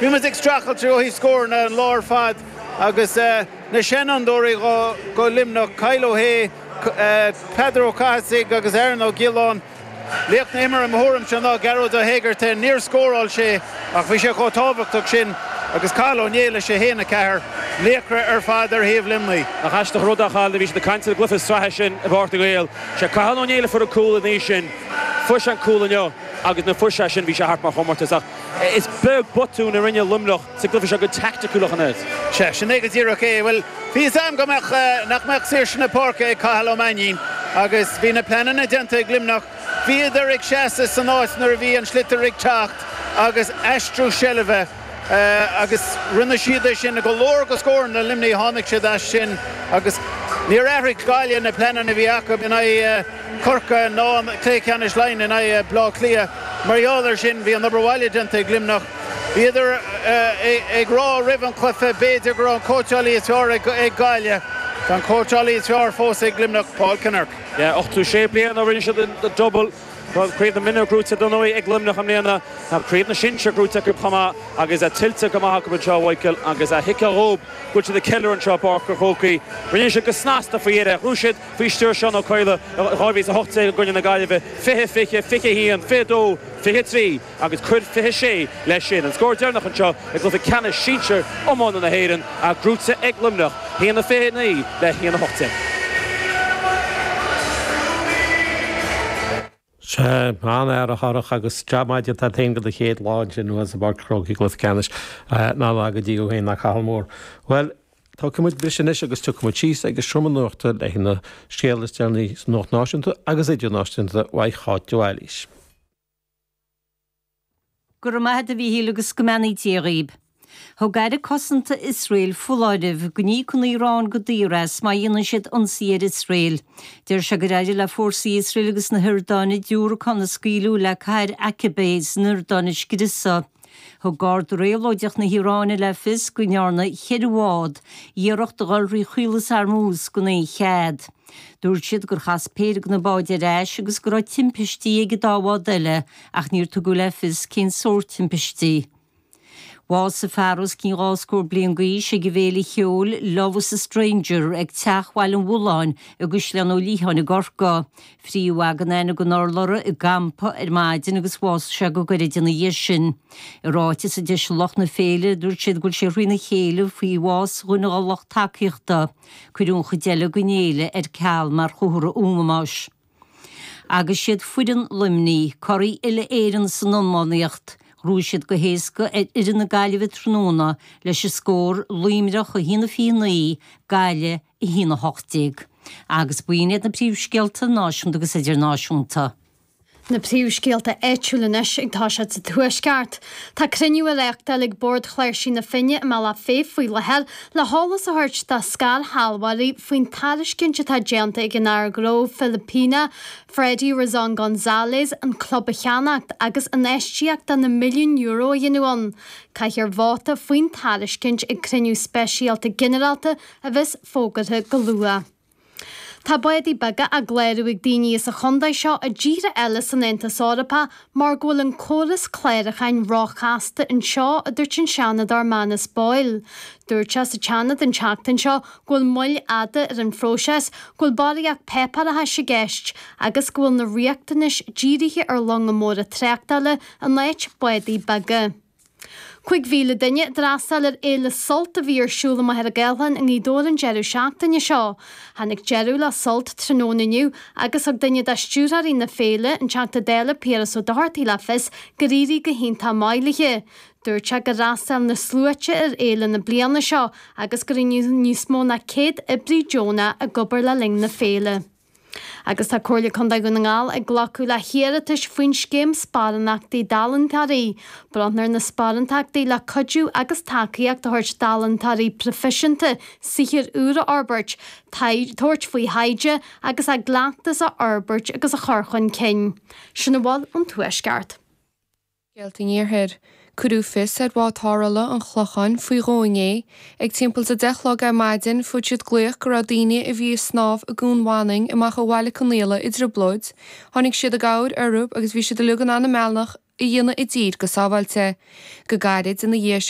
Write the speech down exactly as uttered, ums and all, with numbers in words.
bhí mas ag strachel trí ó hí scór na lár fad agus na senan dóirí go go limnach Kylo Hay, Pedro Casig agus Erno Gillon. Leach na immer am thuram se ná Gerard O'Hagar te níor scóráil sé ach bhí sé go tábhachtach sin agus Carlo Néile sé héna ceair léacra ar fad ar Haomh Limnaí. A chaisteach rudachail bhí sé de cainteal glufa strathe sin a bhharrta gael. Se Carlo Néile for a cúla ní sin. Fuis an cúla neo agus na fuise sin bhí sé hart mar chomartasach. Is beg botún a rinne lumnach sa glufa se go tacticúlach an it. Se sin agus díach é bhfuil bhí sam go nach meach séir sin na parca ag Cathal O'Manion agus bhí na planan na denta ag limnach bhí idir ag seasa san áit nuair bhí an slitar ag teacht agus Astrú Shelve agus rinne siad sin go leor go scór na limnaí tháinig siad sin agus níor Eric Galia na planan na bhí acu in é corca ná clé ceannis lein in é blá clia marálar sin bhí an obrahhaile denta ag limnach bhí idir ag rá riban clufa béidir go an cóteálaí teir ag Galia gan cóteálaí teir fós ag limnach Paul Kinnerk. Ja, ochtú sé blian a rinne siad a double Creid na minna grúte don nóí ag limnach am léana na creid na sinse grúte go chama agus a tiltte go maitha go seo Michael agus a hica rób gúte de celler an seo Parker Hócaí. Rinne se go snásta faoire rúisiid fao stúr seán ó coile rábhís a hochtail gunne na gaiileh fiche fiche fiche híon fidó fiche trí agus crud fiche sé leis sin an scóir dearnach an seo ag go a cena síir omán na héireann a grúte ag limnach híon na fiche naí le híon na hochtail. Se an ar a charach agus jamaide tá te go a chéad láin sin nuas a bar croí gluh cenis ná a go dtí go héon na Chalmór. Well, tá cumid brisinnis agus tu mu tíos agus srumanúachta le na scéalastearnaí nócht náisiúnta agus idir náisiúnta bhaid cháteáilís. Gur maithe a bhí hílagus go menaí tíoríb. Thógáide cosanta Israel fuláideh go ní chun Irán go dtíras má dhéanann siad ionsaíar Israel. Deir se go réidir le fórsaí Israel agus na Hiordáine dúra chuna scaoileú le cair Acabés na Hiordáine Scrisa. Thó gard réalóideach na Hiráine le fis go nearna cheadhád dhéireacht a gáilrí chuilas armús go na chead. Dúirt siad gur chas péirg na báide réis agus go raibh timpistí ag dáhád eile ach níor tugadh le fis cén sór timpistí. Bhás sa fearras cín ráscór blion gaí sé go bhéla cheol Love is a Stranger ag teachhhail an bhúláin agus lean ó líthain na gorca. Phríomhagan éna go nárlara i gampa ar maidin agus bhás se go gaiidir na dhé sin. I ráite sa deis loch na féile dúirt siad gúil sé roiinna chéile faoi bhás chuine á loch takeíochta chuirúncha deile go néile ar ceall mar chuthra úmamáis. Agus siad fuidan limnaí choirí ile éireann san nonmánaíocht. Rúisiad go héasca idir na gaiileh tróna leis sé scór luimreach a hína fínaí gaile i hína hochtaigh. Agus buinead na príomhscealta náisiúnta agus idir náisiúnta. Na príomhscéalta éitiúlanis ag tá sé sa tuaisceart. Tá criniú a leachta ag bord chléir sin na finne me le fé faoi lethel le hálas a thuirt tá scáil halhaí faoin tariscinnte tá déanta ag an airgró Filipína, Freddy Razón González an club a cheannacht agus an éistíocht na milliún euro dhéanúan. Caithir bháta faoin tariscinnt ag criniú speisialta generalta a bheits fógatha go lua. Tá baidí baga a gléirú ag daoine is a chundaid seo a ddíra eile san Intas Eorpa mar ghfuil an córas cléirechain ráchasta in seo a dúirt sin seanad ar manas báil. Dúirte sa teanad an teachtain seo ghfuil muil ada ar an phróiseas ghfuil bailíach pepar a heise gceist agus ghfuil na riachtanis ddírithe ar long go mór a tréachtáile an leit baidí baga. Cuig bhíle duine drastal ar éile solt a bhí arsúla mo ar a gceilhan in ídólan jeú seachtaine seo. Hannig jeú le solt trónaniu agus ag duine de stúraí na féile an teachta déile péras ó dohartaí le fis go rií go hínta mailige. Dúirte go rastal na slúite ar éile na bliana seo agus go rinniu níos mó na céad ibrí Jóna a gobar le ling na féile. Agus tá cóirla chunda go ngáil ag ghlacu le chéaratas faoin scéim spáranachtaí dalantarí, brandnar na spáranachtaí le codú agus takeíocht a thuirt dalantarí proficiente sihir úra Arbert, tuairt faoi haide agus a ghlaachtas a Arbert agus a chorchain cin. Sinna bháil an tuaisceart. Gealta níorthir. Cúrú fis ar bhátárala an chlochan faoi róingé, ag timppla a dechlog a maidin fud siad gluoch go daine a bhí snáb a gúnháing amach a bhhaile connéile idir blóid, tháinig siad a gáir arúb agus bhí siad a lugan anna mealnach i dhéana i ddír go sábhailte. Go gairid in na dhé